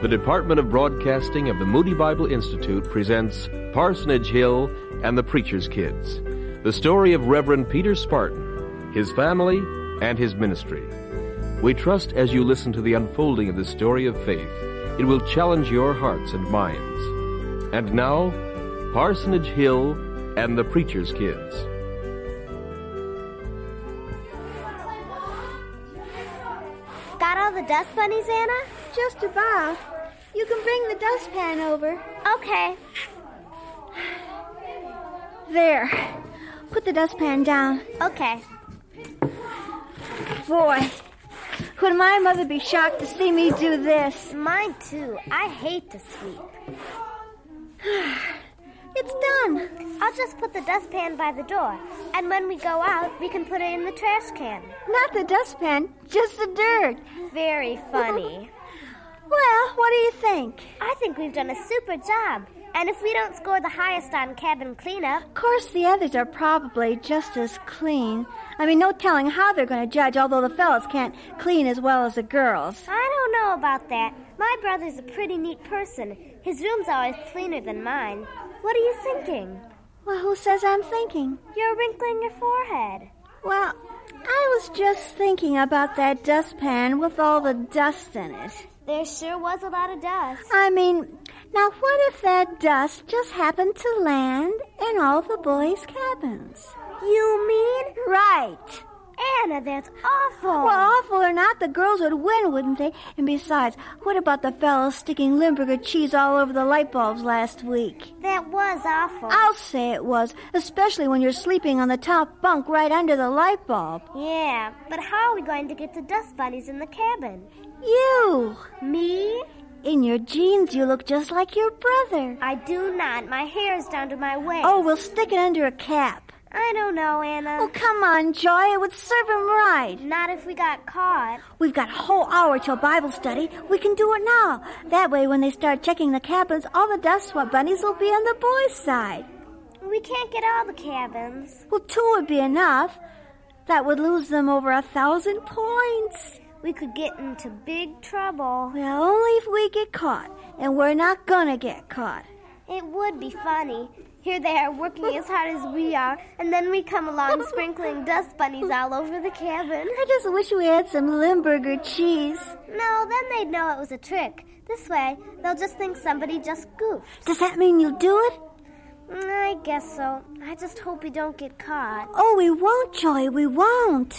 The Department of Broadcasting of the Moody Bible Institute presents Parsonage Hill and the Preacher's Kids, the story of Reverend Peter Spartan, his family, and his ministry. We trust as you listen to the unfolding of the story of faith, it will challenge your hearts and minds. And now, Parsonage Hill and the Preacher's Kids. Got all the dust bunnies, Anna? Just about. You can bring the dustpan over. Okay. There. Put the dustpan down. Okay. Boy, would my mother be shocked to see me do this. Mine too. I hate to sweep. It's done. I'll just put the dustpan by the door, and when we go out, we can put it in the trash can. Not the dustpan, just the dirt. Very funny. Well, what do you think? I think we've done a super job. And if we don't score the highest on cabin cleanup... Of course, the others are probably just as clean. I mean, no telling how they're going to judge, although the fellas can't clean as well as the girls. I don't know about that. My brother's a pretty neat person. His room's always cleaner than mine. What are you thinking? Well, who says I'm thinking? You're wrinkling your forehead. Well, I was just thinking about that dustpan with all the dust in it. There sure was a lot of dust. I mean, now what if that dust just happened to land in all the boys' cabins? You mean? Right. Anna, that's awful. Well, awful or not, the girls would win, wouldn't they? And besides, what about the fellows sticking Limburger cheese all over the light bulbs last week? That was awful. I'll say it was, especially when you're sleeping on the top bunk right under the light bulb. Yeah, but how are we going to get the dust bunnies in the cabin? You. Me? In your jeans, you look just like your brother. I do not. My hair is down to my waist. Oh, we'll stick it under a cap. I don't know, Anna. Oh, come on, Joy. It would serve him right. Not if we got caught. We've got a whole hour till Bible study. We can do it now. That way, when they start checking the cabins, all the dust bunnies will be on the boys' side. We can't get all the cabins. Well, 2 would be enough. That would lose them over 1,000 points. We could get into big trouble. Well, only if we get caught. And we're not gonna get caught. It would be funny. Here they are working as hard as we are, and then we come along sprinkling dust bunnies all over the cabin. I just wish we had some Limburger cheese. No, then they'd know it was a trick. This way, they'll just think somebody just goofed. Does that mean you'll do it? I guess so. I just hope we don't get caught. Oh, we won't, Joy. We won't.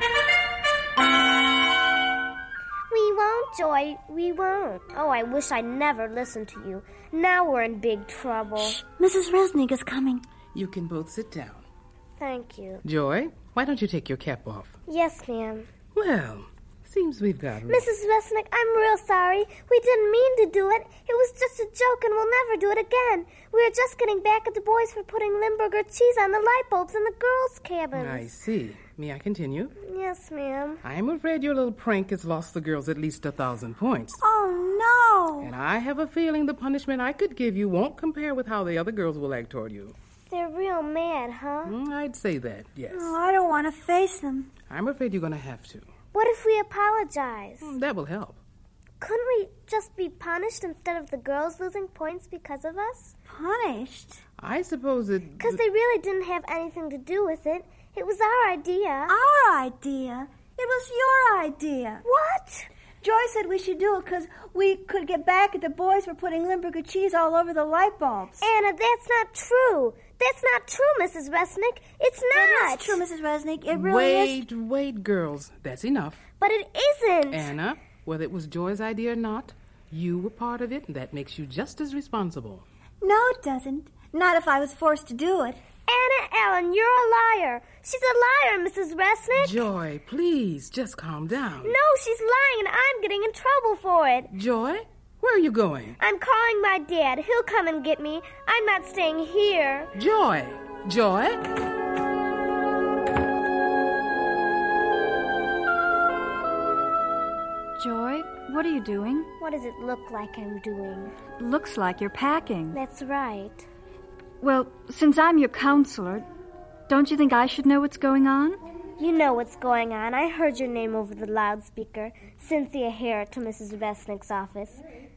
We won't, Joy. We won't. Oh, I wish I never listened to you. Now we're in big trouble. Shh. Mrs. Resnick is coming. You can both sit down. Thank you. Joy, why don't you take your cap off? Yes, ma'am. Well, seems we've got... Mrs. Resnick, I'm real sorry. We didn't mean to do it. It was just a joke, and we'll never do it again. We were just getting back at the boys for putting Limburger cheese on the light bulbs in the girls' cabins. I see. May I continue? Yes, ma'am. I'm afraid your little prank has lost the girls at least 1,000 points. Oh, no. And I have a feeling the punishment I could give you won't compare with how the other girls will act toward you. They're real mad, huh? I'd say that, yes. Oh, I don't want to face them. I'm afraid you're going to have to. What if we apologize? That will help. Couldn't we just be punished instead of the girls losing points because of us? Punished? I suppose it... Because they really didn't have anything to do with it. It was our idea. Our idea? It was your idea. What? Joy said we should do it because we could get back at the boys for putting Limburger cheese all over the light bulbs. Anna, that's not true. That's not true, Mrs. Resnick. It's not. It is true, Mrs. Resnick. It really is. Wait, girls. That's enough. But it isn't. Anna, whether it was Joy's idea or not, you were part of it, and that makes you just as responsible. No, it doesn't. Not if I was forced to do it. Anna Ellen, you're a liar. She's a liar, Mrs. Resnick. Joy, please, just calm down. No, she's lying, and I'm getting in trouble for it. Joy, where are you going? I'm calling my dad. He'll come and get me. I'm not staying here. Joy! Joy! Joy, what are you doing? What does it look like I'm doing? Looks like you're packing. That's right. Well, since I'm your counselor, don't you think I should know what's going on? You know what's going on. I heard your name over the loudspeaker. Cynthia Hare to Mrs. Resnick's office.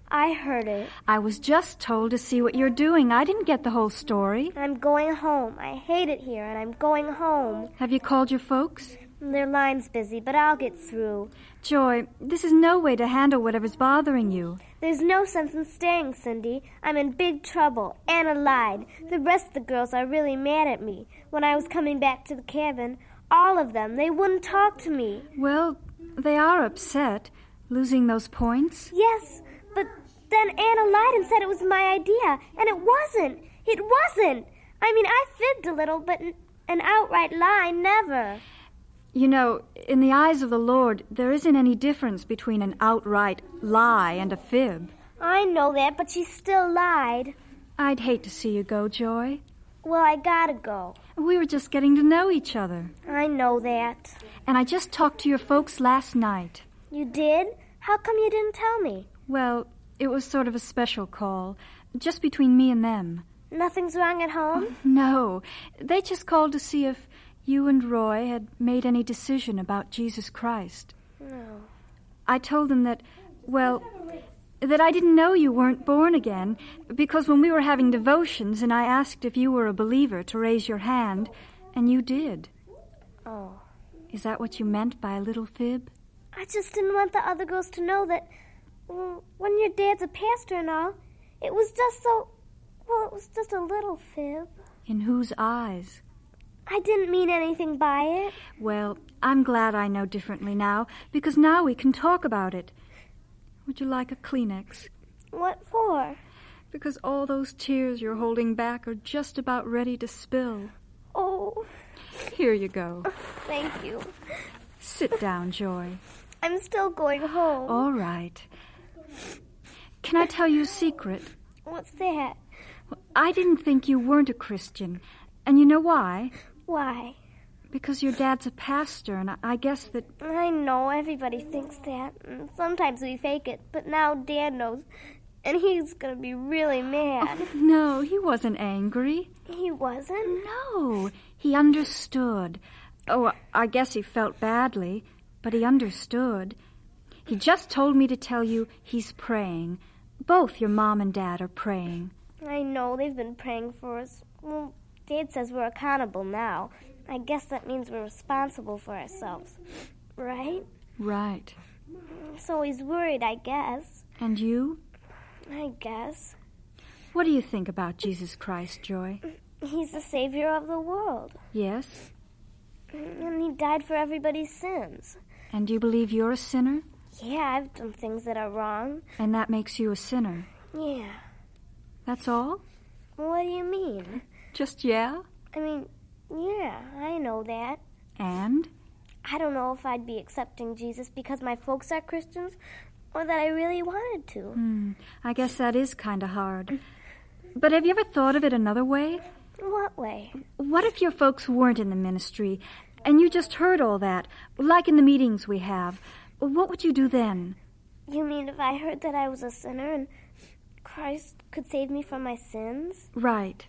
I heard it. I was just told to see what you're doing. I didn't get the whole story. I'm going home. I hate it here, and I'm going home. Have you called your folks? Their line's busy, but I'll get through. Joy, this is no way to handle whatever's bothering you. There's no sense in staying, Cindy. I'm in big trouble. Anna lied. The rest of the girls are really mad at me. When I was coming back to the cabin, all of them, they wouldn't talk to me. Well, they are upset, losing those points. Yes, but then Anna lied and said it was my idea, and it wasn't. It wasn't. I mean, I fibbed a little, but an outright lie, never. You know, in the eyes of the Lord, there isn't any difference between an outright lie and a fib. I know that, but she still lied. I'd hate to see you go, Joy. Well, I gotta go. We were just getting to know each other. I know that. And I just talked to your folks last night. You did? How come you didn't tell me? Well, it was sort of a special call, just between me and them. Nothing's wrong at home? No, they just called to see if you and Roy had made any decision about Jesus Christ. No. I told them that, well, that I didn't know you weren't born again, because when we were having devotions and I asked if you were a believer to raise your hand, and you did. Oh. Is that what you meant by a little fib? I just didn't want the other girls to know that when your dad's a pastor and all, it was just so, well, it was just a little fib. In whose eyes? I didn't mean anything by it. Well, I'm glad I know differently now, because now we can talk about it. Would you like a Kleenex? What for? Because all those tears you're holding back are just about ready to spill. Oh. Here you go. Thank you. Sit down, Joy. I'm still going home. All right. Can I tell you a secret? What's that? I didn't think you weren't a Christian. And you know why? Why? Because your dad's a pastor, and I guess that... I know, everybody thinks that. And sometimes we fake it, but now Dad knows, and he's going to be really mad. Oh, no, he wasn't angry. He wasn't? No, he understood. Oh, I guess he felt badly, but he understood. He just told me to tell you he's praying. Both your mom and Dad are praying. I know, they've been praying for us. Well, Dad says we're accountable now. I guess that means we're responsible for ourselves. Right? Right. So he's worried, I guess. And you? I guess. What do you think about Jesus Christ, Joy? He's the Savior of the world. Yes? And he died for everybody's sins. And do you believe you're a sinner? Yeah, I've done things that are wrong. And that makes you a sinner? Yeah. That's all? What do you mean? Just yeah? I mean, yeah, I know that. And? I don't know if I'd be accepting Jesus because my folks are Christians or that I really wanted to. I guess that is kind of hard. But have you ever thought of it another way? What way? What if your folks weren't in the ministry and you just heard all that, like in the meetings we have? What would you do then? You mean if I heard that I was a sinner and Christ could save me from my sins? Right.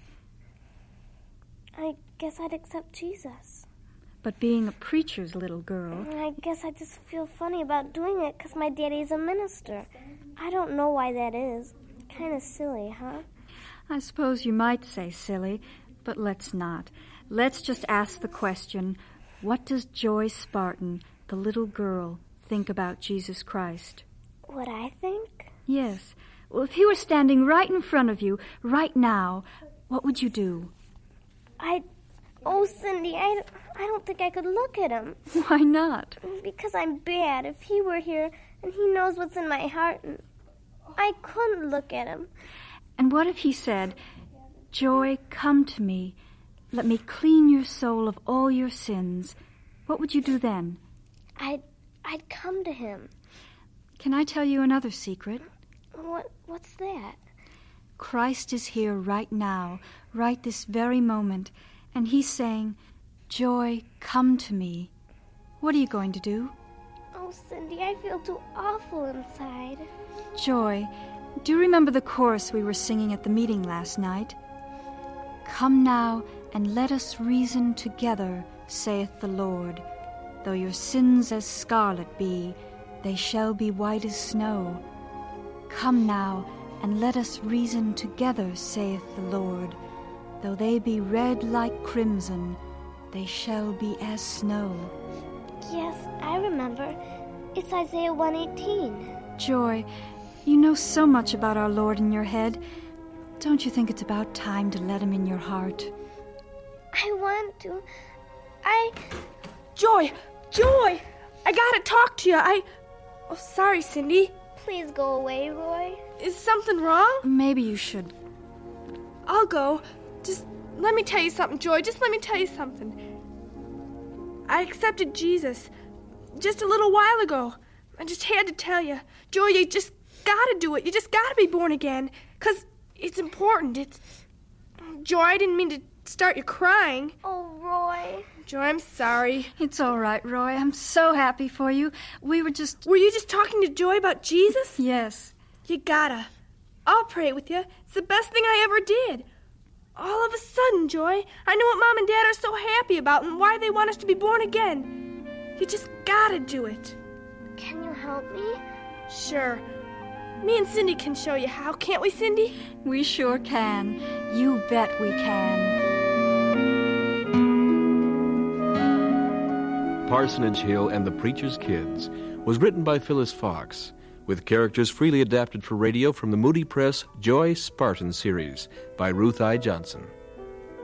I guess I'd accept Jesus. But being a preacher's little girl... I guess I just feel funny about doing it because my daddy's a minister. I don't know why that is. Kind of silly, huh? I suppose you might say silly, but let's not. Let's just ask the question, what does Joy Spartan, the little girl, think about Jesus Christ? What I think? Yes. Well, if he were standing right in front of you, right now, what would you do? Oh, Cindy, I don't think I could look at him. Why not? Because I'm bad. If he were here and he knows what's in my heart, and I couldn't look at him. And what if he said, Joy, come to me. Let me clean your soul of all your sins. What would you do then? I'd come to him. Can I tell you another secret? What's that? Christ is here right now, right this very moment, and he's saying, Joy, come to me. What are you going to do? Oh, Cindy, I feel too awful inside. Joy, do you remember the chorus we were singing at the meeting last night? Come now, and let us reason together, saith the Lord. Though your sins as scarlet be, they shall be white as snow. Come now, and let us reason together, saith the Lord. Though they be red like crimson, they shall be as snow. Yes, I remember. It's Isaiah 1:18. Joy, you know so much about our Lord in your head. Don't you think it's about time to let him in your heart? I want to. Joy! I gotta talk to you. Oh, sorry, Cindy. Please go away, Roy. Is something wrong? Maybe you should. I'll go. Just let me tell you something, Joy. Just let me tell you something. I accepted Jesus just a little while ago. I just had to tell you. Joy, you just gotta do it. You just gotta be born again. 'Cause it's important. Joy, I didn't mean to start you crying. Oh, Roy. Joy, I'm sorry. It's all right, Roy. I'm so happy for you. Were you just talking to Joy about Jesus? Yes. You gotta. I'll pray with you. It's the best thing I ever did. All of a sudden, Joy, I know what Mom and Dad are so happy about and why they want us to be born again. You just gotta do it. Can you help me? Sure. Me and Cindy can show you how, can't we, Cindy? We sure can. You bet we can. Parsonage Hill and the Preacher's Kids was written by Phyllis Fox, with characters freely adapted for radio from the Moody Press Joy Spartan series by Ruth I. Johnson.